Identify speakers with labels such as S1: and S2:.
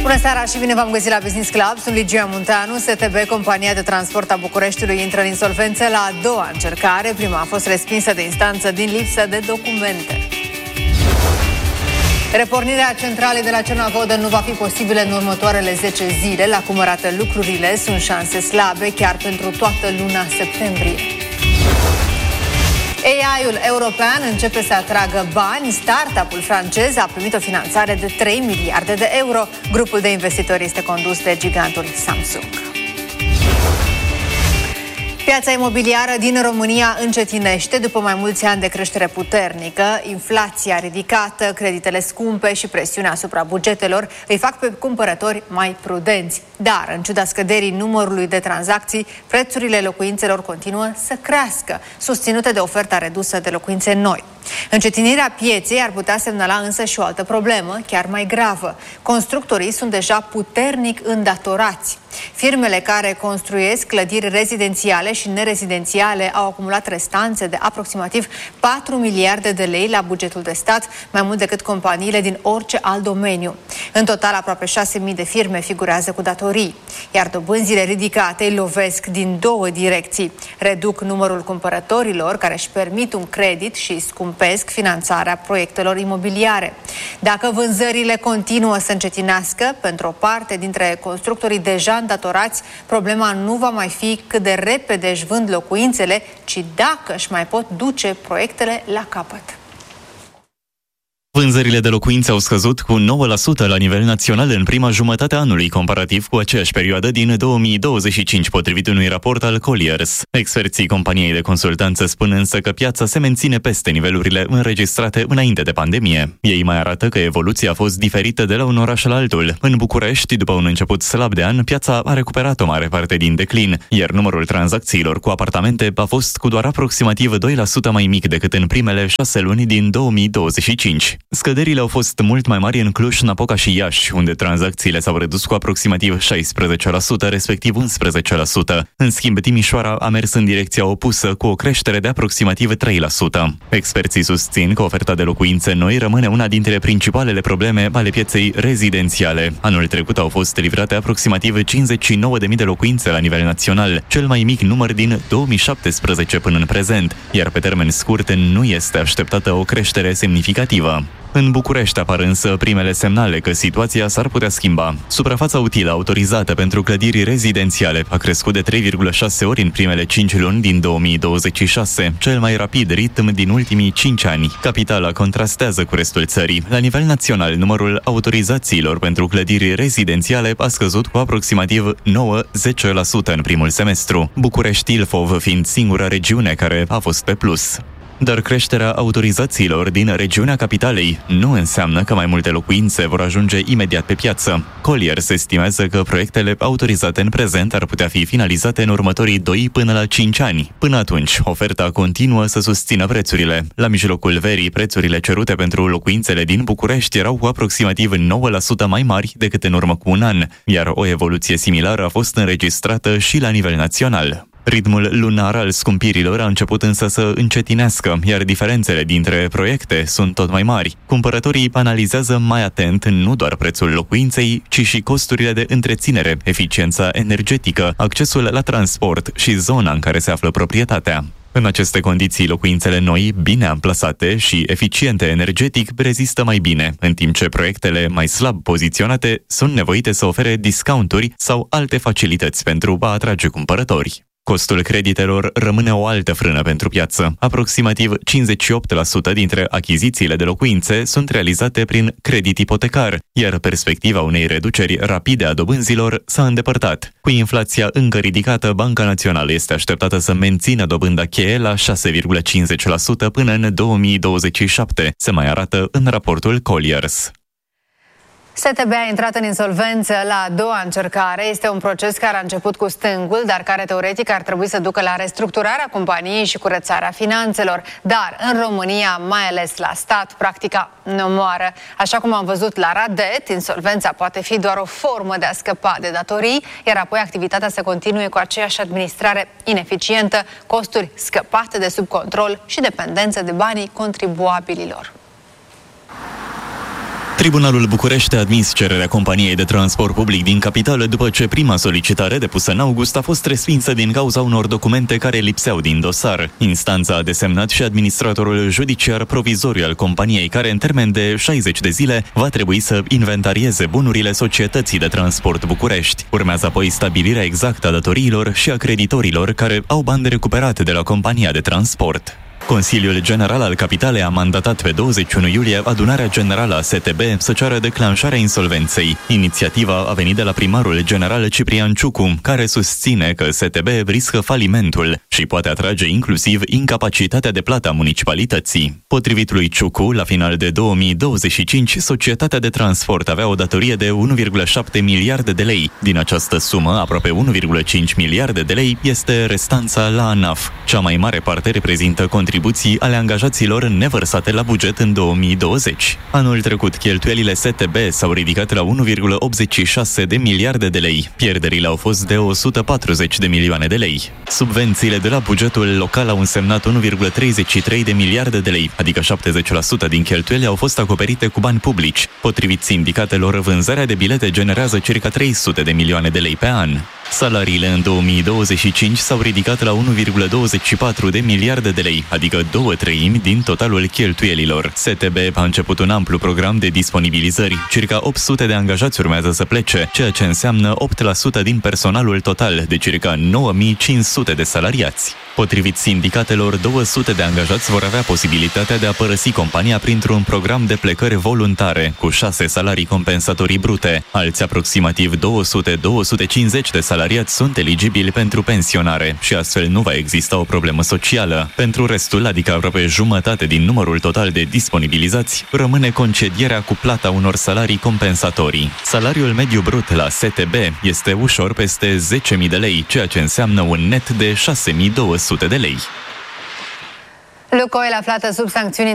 S1: Bună seara și bine v-am găsit la Business Club. Sunt Ligia Munteanu. STB, compania de transport a Bucureștiului, intră în insolvență la a doua încercare. Prima a fost respinsă de instanță din lipsă de documente. Repornirea centralei de la Cernavodă nu va fi posibilă în următoarele 10 zile. La cum arată lucrurile, sunt șanse slabe chiar pentru toată luna septembrie. AI-ul european începe să atragă bani. Startup-ul francez a primit o finanțare de 3 miliarde de euro. Grupul de investitori este condus de gigantul Samsung. Piața imobiliară din România încetinește după mai mulți ani de creștere puternică. Inflația ridicată, creditele scumpe și presiunea asupra bugetelor îi fac pe cumpărători mai prudenți. Dar, în ciuda scăderii numărului de tranzacții, prețurile locuințelor continuă să crească, susținute de oferta redusă de locuințe noi. Încetinirea pieței ar putea semnala însă și o altă problemă, chiar mai gravă. Constructorii sunt deja puternic îndatorați. Firmele care construiesc clădiri rezidențiale și nerezidențiale au acumulat restanțe de aproximativ 4 miliarde de lei la bugetul de stat, mai mult decât companiile din orice alt domeniu. În total, aproape 6.000 de firme figurează cu datorii, iar dobânzile ridicate îi lovesc din două direcții. Reduc numărul cumpărătorilor care își permit un credit și scumpesc finanțarea proiectelor imobiliare. Dacă vânzările continuă să încetinească, pentru o parte dintre constructorii deja îndatorați, problema nu va mai fi cât de repede își vând locuințele, ci dacă își mai pot duce proiectele la capăt.
S2: Vânzările de locuințe au scăzut cu 9% la nivel național în prima jumătate a anului, comparativ cu aceeași perioadă din 2025, potrivit unui raport al Colliers. Experții companiei de consultanță spun însă că piața se menține peste nivelurile înregistrate înainte de pandemie. Ei mai arată că evoluția a fost diferită de la un oraș la altul. În București, după un început slab de an, piața a recuperat o mare parte din declin, iar numărul tranzacțiilor cu apartamente a fost cu doar aproximativ 2% mai mic decât în primele 6 luni din 2025. Scăderile au fost mult mai mari în Cluj, Napoca și Iași, unde tranzacțiile s-au redus cu aproximativ 16%, respectiv 11%. În schimb, Timișoara a mers în direcția opusă, cu o creștere de aproximativ 3%. Experții susțin că oferta de locuințe noi rămâne una dintre principalele probleme ale pieței rezidențiale. Anul trecut au fost livrate aproximativ 59.000 de locuințe la nivel național, cel mai mic număr din 2017 până în prezent, iar pe termen scurt nu este așteptată o creștere semnificativă. În București apar însă primele semnale că situația s-ar putea schimba. Suprafața utilă autorizată pentru clădiri rezidențiale a crescut de 3,6 ori în primele 5 luni din 2026, cel mai rapid ritm din ultimii 5 ani. Capitala contrastează cu restul țării. La nivel național, numărul autorizațiilor pentru clădiri rezidențiale a scăzut cu aproximativ 9-10% în primul semestru, București-Ilfov fiind singura regiune care a fost pe plus. Dar creșterea autorizațiilor din regiunea capitalei nu înseamnă că mai multe locuințe vor ajunge imediat pe piață. Colliers estimează că proiectele autorizate în prezent ar putea fi finalizate în următorii 2 până la 5 ani. Până atunci, oferta continuă să susțină prețurile. La mijlocul verii, prețurile cerute pentru locuințele din București erau cu aproximativ 9% mai mari decât în urmă cu un an, iar o evoluție similară a fost înregistrată și la nivel național. Ritmul lunar al scumpirilor a început însă să încetinească, iar diferențele dintre proiecte sunt tot mai mari. Cumpărătorii analizează mai atent nu doar prețul locuinței, ci și costurile de întreținere, eficiența energetică, accesul la transport și zona în care se află proprietatea. În aceste condiții, locuințele noi, bine amplasate și eficiente energetic, rezistă mai bine, în timp ce proiectele mai slab poziționate sunt nevoite să ofere discounturi sau alte facilități pentru a atrage cumpărători. Costul creditelor rămâne o altă frână pentru piață. Aproximativ 58% dintre achizițiile de locuințe sunt realizate prin credit ipotecar, iar perspectiva unei reduceri rapide a dobânzilor s-a îndepărtat. Cu inflația încă ridicată, Banca Națională este așteptată să mențină dobânda cheie la 6,50% până în 2027, se mai arată în raportul Colliers.
S1: STB a intrat în insolvență la a doua încercare. Este un proces care a început cu stângul, dar care teoretic ar trebui să ducă la restructurarea companiei și curățarea finanțelor. Dar în România, mai ales la stat, practica ne omoară. Așa cum am văzut la Radet, insolvența poate fi doar o formă de a scăpa de datorii, iar apoi activitatea se continue cu aceeași administrare ineficientă, costuri scăpate de sub control și dependență de banii contribuabililor.
S2: Tribunalul București a admis cererea companiei de transport public din capitală după ce prima solicitare depusă în august a fost respinsă din cauza unor documente care lipseau din dosar. Instanța a desemnat și administratorul judiciar provizoriu al companiei, care în termen de 60 de zile va trebui să inventarieze bunurile Societății de Transport București. Urmează apoi stabilirea exactă a datoriilor și a creditorilor care au bani recuperate de la compania de transport. Consiliul General al Capitalei a mandatat pe 21 iulie adunarea generală a STB să ceară declanșarea insolvenței. Inițiativa a venit de la primarul general Ciprian Ciucu, care susține că STB riscă falimentul și poate atrage inclusiv incapacitatea de plată a municipalității. Potrivit lui Ciucu, la final de 2025, Societatea de Transport avea o datorie de 1,7 miliarde de lei. Din această sumă, aproape 1,5 miliarde de lei este restanța la ANAF. Cea mai mare parte reprezintă contribuții ale angajaților nevărsate la buget în 2020. Anul trecut, cheltuielile STB s-au ridicat la 1,86 de miliarde de lei. Pierderile au fost de 140 de milioane de lei. Subvențiile de la bugetul local au însemnat 1,33 de miliarde de lei, adică 70% din cheltuieli au fost acoperite cu bani publici. Potrivit sindicatelor, vânzarea de bilete generează circa 300 de milioane de lei pe an. Salariile în 2025 s-au ridicat la 1,24 de miliarde de lei, adică 2/3 din totalul cheltuielilor. STB a început un amplu program de disponibilizări. Circa 800 de angajați urmează să plece, ceea ce înseamnă 8% din personalul total, de circa 9500 de salariați. Potrivit sindicatelor, 200 de angajați vor avea posibilitatea de a părăsi compania printr-un program de plecări voluntare, cu 6 salarii compensatorii brute. Alți aproximativ 200-250 de salariați sunt eligibili pentru pensionare și astfel nu va exista o problemă socială. Pentru restul, adică aproape jumătate din numărul total de disponibilizați, rămâne concedierea cu plata unor salarii compensatorii. Salariul mediu brut la STB este ușor peste 10.000 de lei, ceea ce înseamnă un net de 6.200 de lei.
S1: Lukoil, aflată sub sancțiuni